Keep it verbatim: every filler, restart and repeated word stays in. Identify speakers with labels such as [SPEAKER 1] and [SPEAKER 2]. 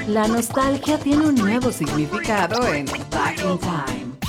[SPEAKER 1] La nostalgia tiene un nuevo significado en Back in Time.